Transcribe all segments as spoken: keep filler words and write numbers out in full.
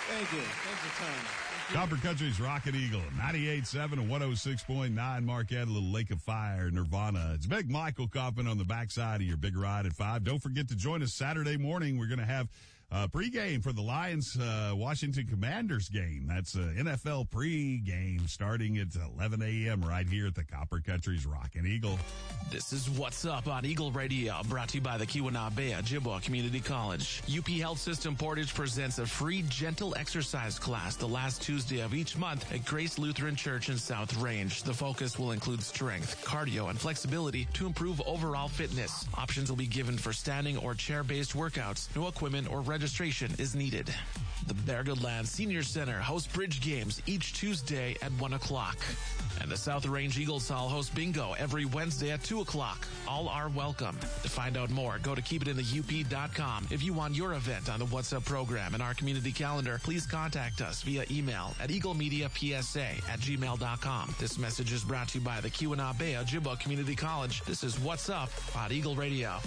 Thank you. Thanks for time. Copper Country's Rockin' Eagle, ninety-eight point seven and one oh six point nine Marquette, a little Lake of Fire, Nirvana. It's Big Michael Kaufman on the backside of your Big Ride at five. Don't forget to join us Saturday morning. We're going to have Uh, pregame for the Lions, uh, Washington Commanders game. That's uh, N F L pregame starting at eleven a.m. right here at the Copper Country's Rockin' Eagle. This is What's Up on Eagle Radio, brought to you by the Keweenaw Ojibwa Community College. U P Health System Portage presents a free gentle exercise class the last Tuesday of each month at Grace Lutheran Church in South Range. The focus will include strength, cardio, and flexibility to improve overall fitness. Options will be given for standing or chair-based workouts. No equipment or registration is needed. The Beargoodland Senior Center hosts bridge games each Tuesday at one o'clock. And the South Range Eagles Hall hosts bingo every Wednesday at two o'clock. All are welcome. To find out more, go to keep it in the U P dot com. If you want your event on the What's Up program and our community calendar, please contact us via email at eaglemediapsa at gmail dot com. This message is brought to you by the Keweenaw Ojibwa Community College. This is What's Up on Eagle Radio.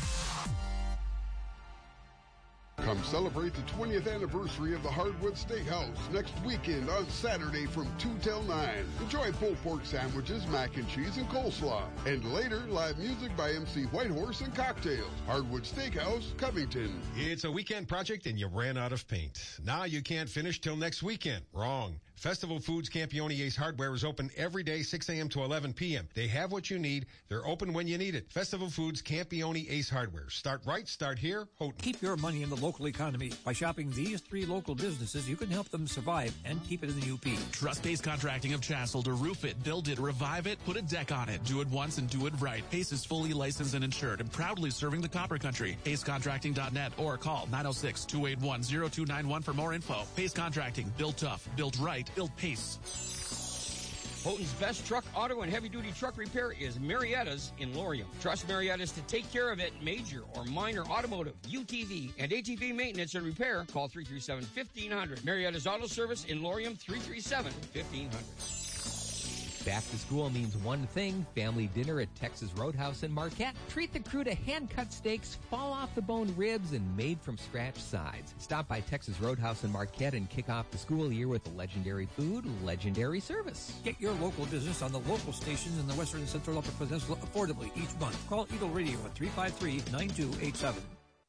Come celebrate the twentieth anniversary of the Hardwood Steakhouse next weekend on Saturday from two till nine. Enjoy pulled pork sandwiches, mac and cheese, and coleslaw. And later, live music by M C Whitehorse and cocktails. Hardwood Steakhouse, Covington. It's a weekend project and you ran out of paint. Now you can't finish till next weekend. Wrong. Festival Foods Campione Ace Hardware is open every day, six a.m. to eleven p.m. They have what you need. They're open when you need it. Festival Foods Campione Ace Hardware. Start right, start here, Houghton. Keep your money in the local economy. By shopping these three local businesses, you can help them survive and keep it in the U P. Trust Pace Contracting of Chancellor to roof it, build it, revive it, put a deck on it. Do it once and do it right. Pace is fully licensed and insured and proudly serving the Copper Country. pace contracting dot net or call nine oh six, two eight one, oh two nine one for more info. Pace Contracting. Built tough, built right, built Pace. Houghton's best truck, auto, and heavy-duty truck repair is Marietta's in Laurium. Trust Marietta's to take care of it. Major or minor automotive, U T V, and A T V maintenance and repair. Call three three seven, fifteen hundred. Marietta's Auto Service in Laurium, three three seven, fifteen hundred. Back to school means one thing, family dinner at Texas Roadhouse in Marquette. Treat the crew to hand-cut steaks, fall-off-the-bone ribs, and made-from-scratch sides. Stop by Texas Roadhouse in Marquette and kick off the school year with legendary food, legendary service. Get your local business on the local stations in the Western and Central Upper Peninsula affordably each month. Call Eagle Radio at three five three, nine two eight seven.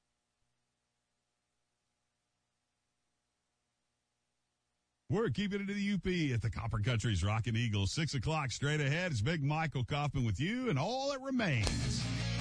We're keeping it to the U P at the Copper Country's Rockin' Eagle. Six o'clock straight ahead. It's Big Michael Kaufman with you and all that remains.